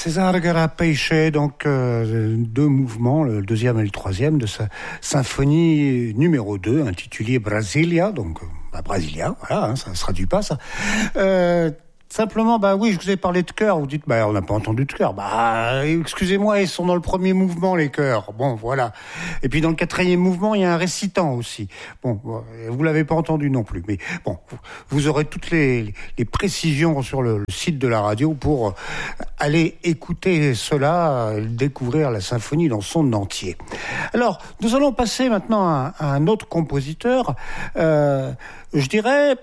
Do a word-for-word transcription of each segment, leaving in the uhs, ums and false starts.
César Garapeixe, donc euh, deux mouvements, le deuxième et le troisième de sa symphonie numéro deux, intitulée Brasilia, donc bah, Brasilia, voilà, hein, ça ne se traduit pas ça. Euh, Simplement, bah oui, je vous ai parlé de chœurs. Vous dites, bah on n'a pas entendu de chœurs. Bah excusez-moi, ils sont dans le premier mouvement les chœurs. Bon, voilà. Et puis dans le quatrième mouvement, il y a un récitant aussi. Bon, vous l'avez pas entendu non plus, mais bon, vous aurez toutes les, les précisions sur le, le site de la radio pour aller écouter cela, découvrir la symphonie dans son entier. Alors, nous allons passer maintenant à, à un autre compositeur. Euh, je dirais,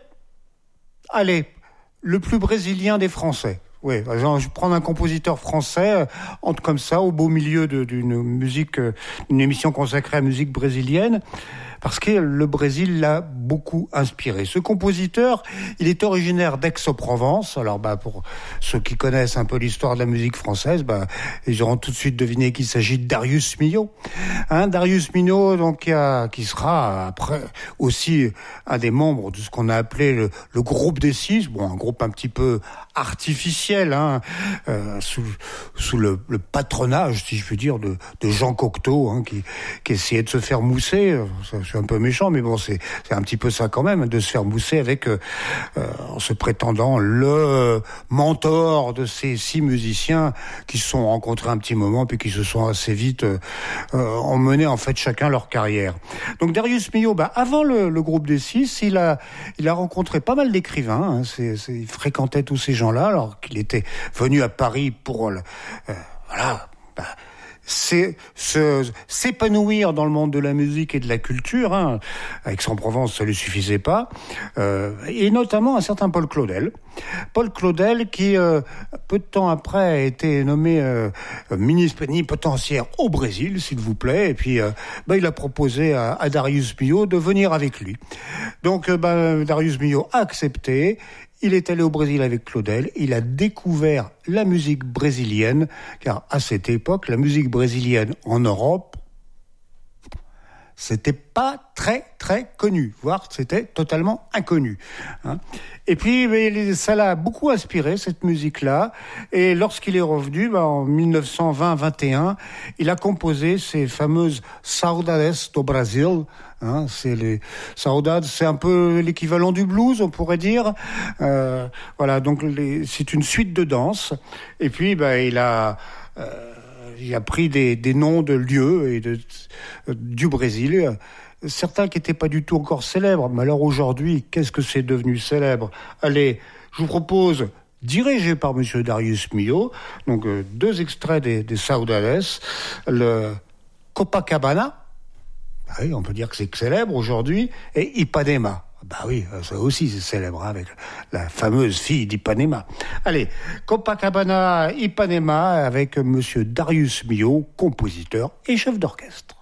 allez. Le plus brésilien des Français. Oui, par exemple, je vais prendre un compositeur français, entre comme ça, au beau milieu de, d'une musique, une émission consacrée à la musique brésilienne, parce que le Brésil l'a beaucoup inspiré. Ce compositeur, il est originaire d'Aix-en-Provence. Alors, bah, pour ceux qui connaissent un peu l'histoire de la musique française, bah, ils auront tout de suite deviné qu'il s'agit de Darius Milhaud. Hein, Darius Milhaud, donc, qui, a, qui sera après aussi un des membres de ce qu'on a appelé le, le groupe des six. Bon, un groupe un petit peu artificiel, hein, euh, sous, sous le, le patronage, si je veux dire, de, de Jean Cocteau, hein, qui, qui essayait de se faire mousser. C'est un peu méchant, mais bon, c'est, c'est un petit peu ça quand même, de se faire mousser avec, euh, euh, en se prétendant le mentor de ces six musiciens qui se sont rencontrés un petit moment, puis qui se sont assez vite euh, euh, emmenés en fait chacun leur carrière. Donc Darius Milhaud, bah, avant le, le groupe des six, il a, il a rencontré pas mal d'écrivains. Hein, c'est, c'est, il fréquentait tous ces gens-là, alors qu'il était venu à Paris pour, euh, voilà. Bah, C'est se, s'épanouir dans le monde de la musique et de la culture. Hein. Aix-en-Provence, ça ne lui suffisait pas. Euh, et notamment un certain Paul Claudel. Paul Claudel qui, euh, peu de temps après, a été nommé euh, ministre plénipotentiaire au Brésil, s'il vous plaît. Et puis, euh, bah, il a proposé à, à Darius Milhaud de venir avec lui. Donc, euh, bah, Darius Milhaud a accepté. Il est allé au Brésil avec Claudel, il a découvert la musique brésilienne, car à cette époque, la musique brésilienne en Europe, c'était pas très très connu, voire c'était totalement inconnu. Hein. Et puis mais, ça l'a beaucoup inspiré, cette musique-là, et lorsqu'il est revenu, bah, en dix-neuf cent vingt vingt et un, il a composé ces fameuses Saudades do Brasil. Hein, c'est les Saudades, c'est un peu l'équivalent du blues, on pourrait dire. Euh, voilà, donc les, c'est une suite de danse. Et puis, bah, il a, euh, il a pris des, des noms de lieux et de, euh, du Brésil. Certains qui n'étaient pas du tout encore célèbres. Mais alors aujourd'hui, qu'est-ce que c'est devenu célèbre ? Allez, je vous propose, dirigé par Monsieur Darius Milhaud, donc euh, deux extraits des, des Saudades, le Copacabana. Ah oui, on peut dire que c'est célèbre aujourd'hui, et Ipanema. Bah oui, ça aussi c'est célèbre, hein, avec la fameuse fille d'Ipanema. Allez, Copacabana, Ipanema, avec Monsieur Darius Milhaud, compositeur et chef d'orchestre.